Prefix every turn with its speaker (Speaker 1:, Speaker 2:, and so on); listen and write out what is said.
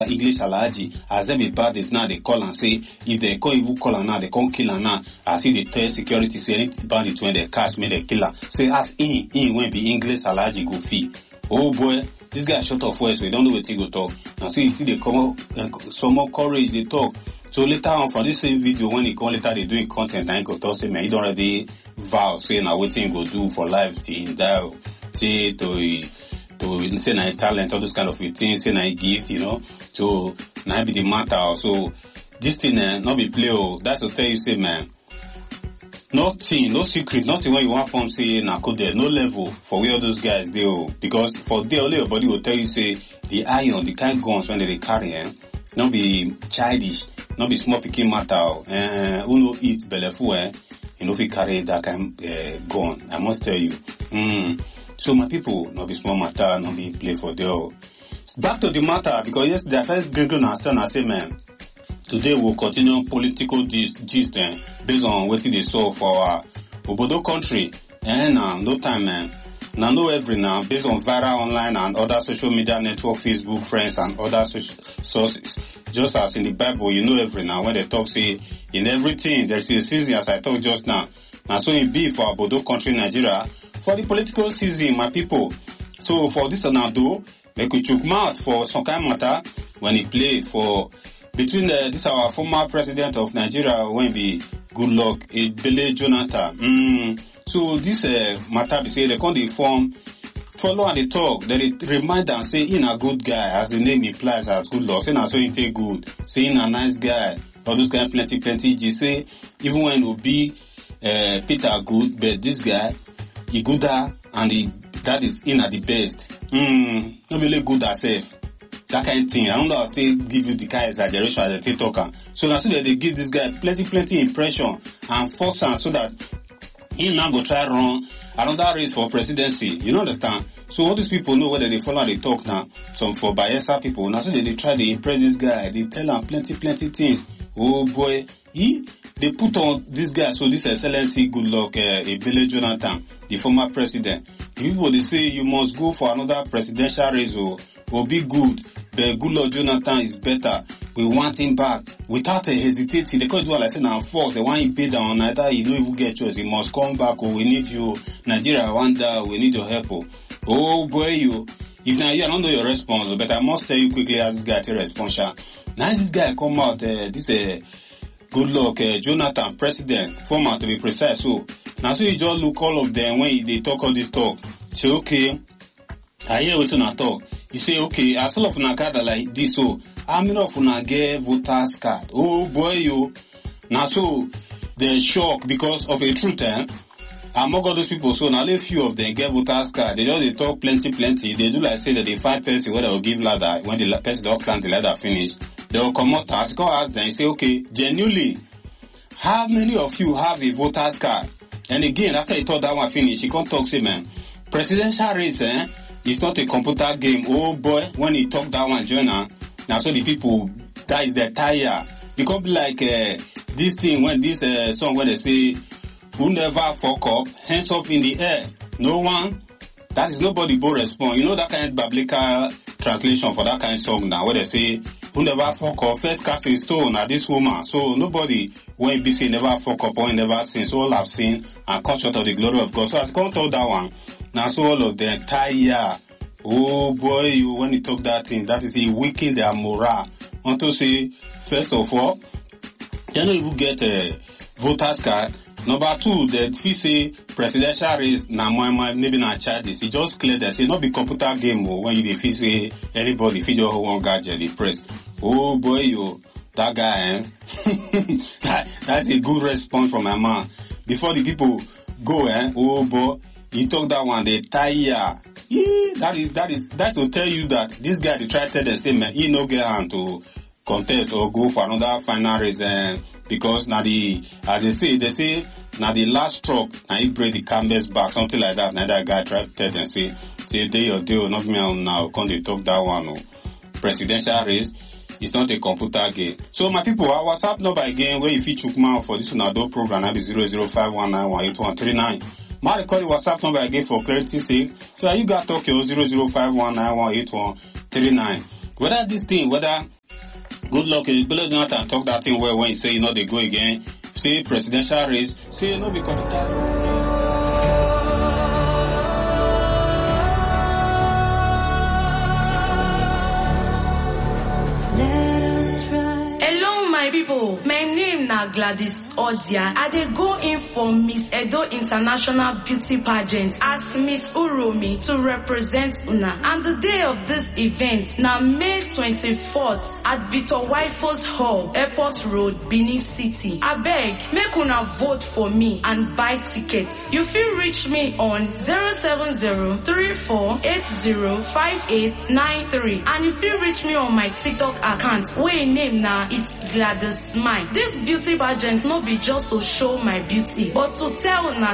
Speaker 1: English Alhaji, as them be bad it now they call and say if they can't even call her now, they can't kill her now. As if they tell security say anything bandit when they catch me they kill her. Say as he when be English Alhaji go fee. Oh boy, this guy shut off voice, so he don't know what he go talk. Now so you see they come up some more courage they talk. So later on for this same video when he come later they doing content and he go talk say man he don't already vow say now what he go do for life till he die. Say to say na talent, all those kind of things, say na gift, you know. So na be the matter. So this thing not be play. That's to tell you say man, nothing, no secret, nothing when you want from say na code, no level for where all those guys do. Because for there only your body will tell you say the iron, the kind guns when they carry, not be childish, not be small picking matter. Who no eat belleful, you know if you carry that kind gun. I must tell you. So my people, not be small matter, not be play for them. Back to the matter, because yesterday I first bring on and I say, man, today we'll continue political gist based on what they saw for our Obodo country. And no time, man. Now know every now, based on viral online and other social media network, Facebook, friends and other sources. Just as in the Bible, you know every now, when they talk, say, in everything, there's a season, as I told just now. Now so it be for Obodo country, Nigeria, for the political season, my people. So for this now do, make we chook mouth for some kind of matter when he play for between this our former president of Nigeria when be Goodluck Ebele Jonathan. So this matter be say they come dey form follow and they talk, they remind and say he a good guy as the name implies as Goodluck. Say na so he take good, say he a nice guy. All those kind plenty G say even when it be Peter good, but this guy he gooder and that is in at the best. Not really good herself. That kind of thing. I don't know how to give you the kind of exaggeration as a talker. So now so that they give this guy plenty impression and force him so that he now go try run another race for presidency. You know understand? So all these people know whether they follow they talk now. Some for Bayelsa people. Now so they try to impress this guy. They tell him plenty things. Oh boy, they put on this guy, so this excellency Goodluck Ebele Jonathan, the former president. The people they say you must go for another presidential race or be good, but Goodluck Jonathan is better. We want him back without a hesitating. They can't do like say now force. They want him pay down. Either you don't even get yours. He must come back. Or we need you, Nigeria, Rwanda. We need your help. Oh boy, you. If now you don't know your response, but I must tell you quickly as this guy take response. Now this guy come out. This Goodluck Jonathan, president, former to be precise. So now so you just look all of them when they talk all this talk. Say okay, I hear what you talk. You say okay, as all of una gather like this, so how many of una get voters card? Oh boy, you. Now so they're shocked because of a truth, among all those people, so now a few of them get voters card. They just they talk plenty. They do like say that they find person where they will give ladder when the person don't plant the ladder finish. They will come out ask them and say, okay, genuinely, how many of you have a voter's card? And again, after he thought that one finished, he can't talk, say, man, presidential race, it's not a computer game. Oh boy, when he talk that one, joiner, now so the people, that is their tire. It could be like, this thing, when this, song where they say, who never fuck up, hands up in the air. No one, that is nobody but respond. You know that kind of biblical translation for that kind of song now, where they say, who never fuck up, first cast a stone at this woman. So nobody, when be say never fuck up or never sin, so all have seen and cut short of the glory of God. So I can't tell that one. Now so all of them tire. Oh boy, you when you talk that thing, that is a weaken their morale. Want to say, first of all, they don't even get a voter's card. Number two, that we say presidential race na maybe na charges. It just clear that say not be computer game when you feel say anybody feel your one gadget they press. Oh boy, you that guy, that's a good response from my man. Before the people go, oh boy, he talk that one they tire. That will tell you that this guy they try to tell the same man he no get hand to contest or go for another final race because now as they say now the last stroke now he break the canvas back, something like that. Now that guy try to tell them say day or day or not me on now can they talk that one presidential race. It's not a computer game. So my people, our WhatsApp number again where if you chook mouth for this Unado program that be 0051918139. My record the WhatsApp number again for clarity sake. So you got talk your 0051918139. Whether this thing, whether good luck, you better not talk that thing well when you say, they go again. Say presidential race, say, because the time.
Speaker 2: My people, my name na Gladys Odia. I dey go in for Miss Edo International Beauty Pageant as Miss Uromi to represent una. And the day of this event na May 24th at Victor Waifos Hall, Airport Road, Benin City. Abeg, make una vote for me and buy tickets. You fit reach me on 07034805893 and you fit reach me on my TikTok account wey name na It's Gladys Smile. This beauty pageant no be just to show my beauty, but to tell una